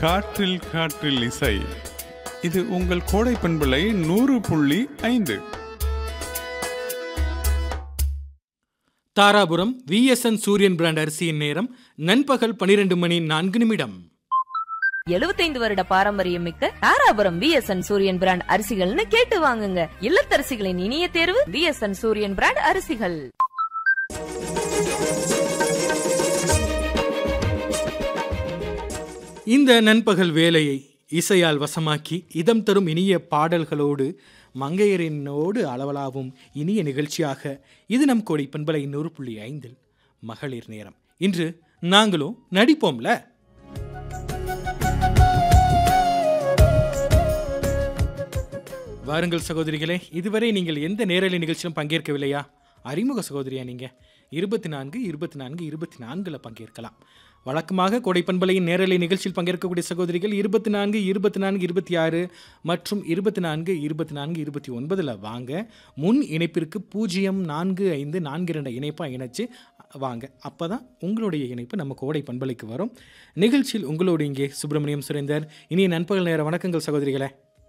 காற்றில் காற்றில் இசை. இது உங்கள் கோடை பண்பலை 100.5. தாராபுரம் VSN சூரியன் பிராண்ட் அரிசியின் நேரம் நண்பகல் 12:04. 75 வருட பாரம்பரியம் மிக்க தாராபுரம் VSN சூரியன் பிராண்ட் அரிசிகள்னு கேட்டு வாங்குங்க. இல்லத்தரசிகளின் இனிய தேர்வு VSN சூரியன் பிராண்ட் அரிசிகள். இந்த நண்பகல் வேலையை இசையால் வசமாக்கி இதம் தரும் இனிய பாடல்களோடு மங்கையரினோடு அளவலாவும் இனிய நிகழ்ச்சியாக இது நம் கோடை பண்பலை 100.5 மகளிர் நேரம். இன்று நாங்களும் நடிப்போம்ல. வாருங்கள் சகோதரிகளே, இதுவரை நீங்கள் எந்த நேரலை நிகழ்ச்சியிலும் பங்கேற்கவில்லையா? அறிமுக சகோதரியா நீங்கள் 24 பங்கேற்கலாம். வழக்கமாக கோடை பண்பலையின் நேரலை நிகழ்ச்சியில் பங்கேற்கக்கூடிய சகோதரிகள் 24, 26 மற்றும் 24 வாங்க. முன் இணைப்பிற்கு 0454 இணைப்பாக இணைச்சு வாங்க. அப்போ தான் உங்களுடைய இணைப்பு நம்ம கோடை பண்பலைக்கு வரும். நிகழ்ச்சியில் உங்களோடு இங்கே சுப்பிரமணியம் சுரேந்தர். இனிய நண்பகல் நேர வணக்கங்கள் சகோதரிகளே.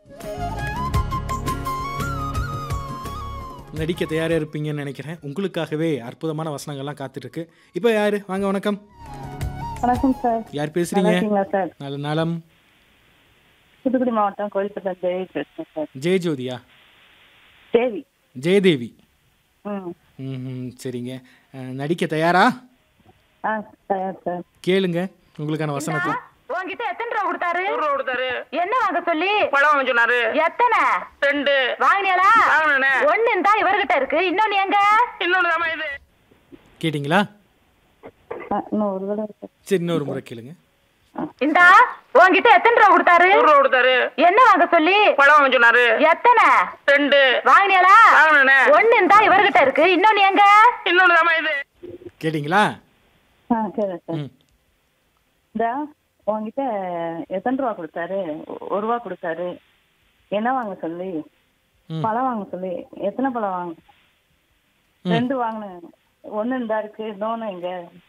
நடிக்க தயாராக இருப்பீங்கன்னு நினைக்கிறேன். உங்களுக்காகவே அற்புதமான வசனங்கள்லாம் காத்துட்ருக்கு. இப்போ யாரு வாங்க? வணக்கம். வணக்கம் சார். யார் பேசுறீங்க? சார் நல்ல நலம். தூத்துக்குடி மாவட்டம் கோயில்பட்டி தேவி பேசுறேன் சார். ஜெயஜோதியா? தேவி. ஜெயதேவி. ம். சரிங்க. நடிக்க தயாரா? தயார் சார். கேளுங்க உங்களுக்கான வசனத்தை. உன்கிட்ட எத்தனை ரூபா கொடுத்தாரு? என்ன வாங்க சொல்லி? பழம் வாங்க சொன்னாரு. எத்தனை? 2. வாங்கினியாளா? ஒன்னு இருந்தா இவர்கிட்ட இருக்கு, இன்னொன்னு எங்க? இன்னொன்னு இது. கேட்டீங்களா? இன்னொரு சரி, இன்னொரு முறை கேளுங்க. இந்தா உன்கிட்ட எத்தனை ரூபா கொடுத்தாரு? என்ன வாங்க சொல்லி? பழம் வாங்க சொன்னாரு. எத்தனை? 2. வாங்கினியாளா? ஒன்னு இருந்தா இவர்கிட்ட இருக்கு, இன்னொன்னு எங்க? இன்னொன்னு இது. கேட்டீங்களா? கேட்குறேன் சார். இந்தா உங்ககிட்ட எத்தனை ரூபா கொடுத்தாரு? 1 ரூபா கொடுத்தாரு. என்ன வாங்க சொல்லி? பழம் வாங்க சொல்லி. எத்தனை பழம் வாங்க? 2 வாங்கினேன். ஒன்னு இருந்தா இருக்கு, இன்னொன்னு எங்க?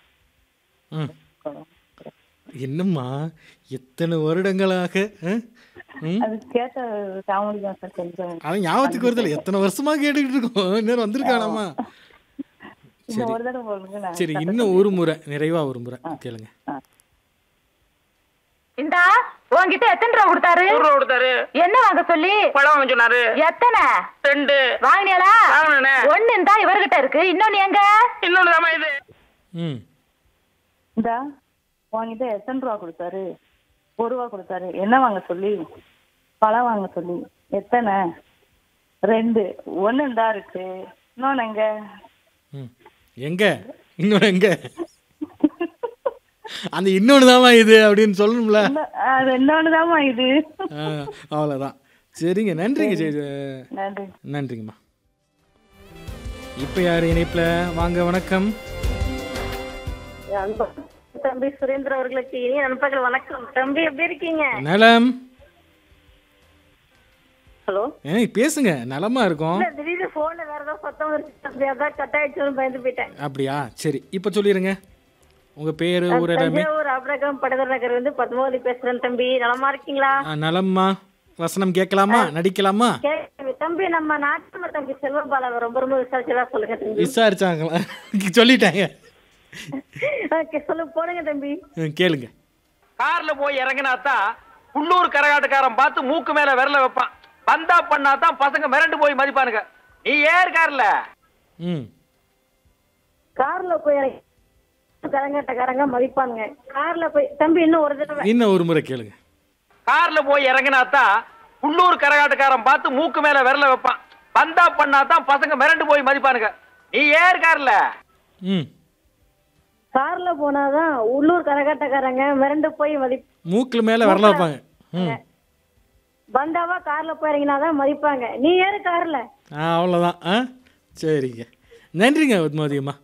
என்னம்மா எத்தனை வருடங்களாக அது கேட்ட காமெடி தான் சார். கொஞ்சம் அவன் ஞாபகத்துக்கு வருதில்ல, எத்தனை வருஷமா கேட்டுக்கிட்டு இருக்கோம். இன்னும் வந்திருக்கானாமா? ஒரு தடவை போடுங்க. சரி, இன்னும் ஒரு முறை, நிறைவா ஒரு முறை கேளுங்க. இந்தா உன்கிட்ட எத்தனை ரூபா கொடுத்தாரு? என்ன வாங்க சொல்லி? பழம் வாங்க சொன்னாரு. எத்தனை? 2. வாங்கினியாளா? ஒன்னு இருந்தா இவர்கிட்ட இருக்கு, இன்னொன்னு எங்க? இன்னொன்னு இது. இந்தா உங்ககிட்ட எத்தனை ரூபா கொடுத்தாரு? 1 ரூபா கொடுத்தாரு. என்ன வாங்க சொல்லி? பழம் வாங்க சொல்லி. எத்தனை? 2. ஒன்னு இருந்தா இருக்கு, இன்னொன்னு எங்க? எங்க? இன்னொன்னு எங்க? அந்த இன்னொன்னுதாமா இது அப்படின்னு சொல்லணும்ல. அது இன்னொன்னுதாமா இது. அவ்வளோதான். சரிங்க, நன்றிங்க. நன்றி. நன்றிங்கம்மா. இப்போ யார் இணைப்பில்? வாங்க. வணக்கம். தம்பி சுரேந்திர அவர்களுக்கு இனிய நண்பர்கள் வணக்கம். தம்பி எப்படி இருக்கீங்க? நலம். ஹலோ, பேசுங்க. நலமா இருக்கும். திடீர்னு போன்ல வேற ஏதாவது சத்தம் வருது, அதான் கட் ஆயிடுச்சுன்னு பயந்து போயிட்டேன். அப்படியா? சரி, இப்போ சொல்லிடுங்க உங்க பேரு, ஊர், எல்லாமே. தஞ்சாவூர் அப்ரகம் படகர் நகர் வந்து பத்மாவதி பேசுறேன். தம்பி நலமா இருக்கீங்களா? நலம்மா. வசனம் கேட்கலாமா? நடிக்கலாமா? தம்பி நம்ம நாட்டு தம்பி செல்வபாலா ரொம்ப ரொம்ப விசாரிச்சதா சொல்லுங்க தம்பி. விசாரிச்சாங்களா? சொல்லிட்டாங்க. சொல்லு, போடுங்க தம்பி. கேளுங்க. கார்ல போய் இறங்கினாத்தான் உள்ளூர் கரகாட்டக்காரன் பார்த்து மூக்கு மேல விரல வைப்பான். பந்தா பண்ணாதான் பசங்க மிரண்டு போய் மதிப்பானுங்க. நீ ஏர் கார்ல கார்ல போய் கரகாட்டக்காரங்க மதிப்பானுங்க. கார்ல போய் தம்பி இன்னும் ஒரு முறை கேளுங்க. கார்ல போய் இறங்கினாத்தான் உள்ளூர் கரகாட்டக்காரன் பார்த்து மூக்கு மேல விரல வைப்பான். பந்தா பண்ணாதான் பசங்க மிரண்டு போய் மதிப்பானுங்க. நீ ஏர் கார்ல கார்ல போனாதான் உள்ளூர் கரகாட்டக்காரங்க மிரண்டு போய் மூக்குல மேல விரல வைப்பாங்க. பந்தாவா கார்ல போய் இறங்கினாதான் மதிப்பாங்க. நீ ஏறு கார்ல. அவ்வளவுதான். சரிங்க, நன்றிங்க பத்மாவதி அம்மா.